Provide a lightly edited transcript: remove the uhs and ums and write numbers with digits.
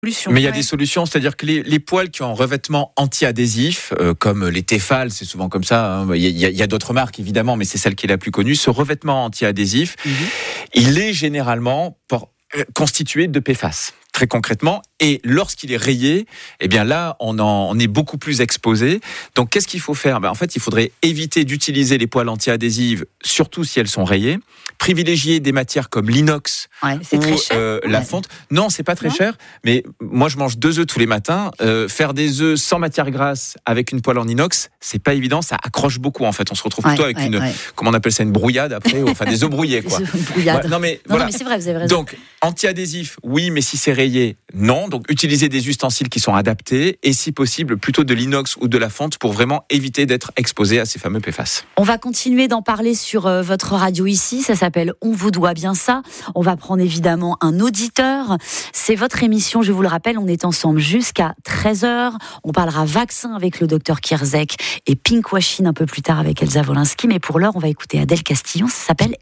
Mais il y a des solutions, c'est-à-dire que les poêles qui ont un revêtement anti-adhésif, comme les Tefal, c'est souvent comme ça, hein. Il y a d'autres marques évidemment, mais c'est celle qui est la plus connue. Ce revêtement anti-adhésif, il est généralement constitué de PFAS. Très concrètement, et lorsqu'il est rayé, eh bien là, on est beaucoup plus exposé. Donc, qu'est-ce qu'il faut faire ? En fait, il faudrait éviter d'utiliser les poêles anti-adhésives, surtout si elles sont rayées. Privilégier des matières comme l'inox ou la fonte. Non, c'est pas très cher, mais moi, je mange 2 œufs tous les matins. Faire des œufs sans matière grasse avec une poêle en inox, c'est pas évident, ça accroche beaucoup en fait. On se retrouve plutôt avec comment on appelle ça, une brouillade après, enfin des œufs brouillés quoi. Non mais c'est vrai, vous avez raison. Donc, anti-adhésif, oui, mais si c'est rayé, non. Donc, utilisez des ustensiles qui sont adaptés et si possible, plutôt de l'inox ou de la fonte pour vraiment éviter d'être exposé à ces fameux PFAS. On va continuer d'en parler sur votre radio ici. Ça s'appelle On vous doit bien ça. On va prendre évidemment un auditeur. C'est votre émission, je vous le rappelle. On est ensemble jusqu'à 13h. On parlera vaccin avec le docteur Kierzek et pinkwashing un peu plus tard avec Elsa Wolinski. Mais pour l'heure, on va écouter Adèle Castillon. Ça s'appelle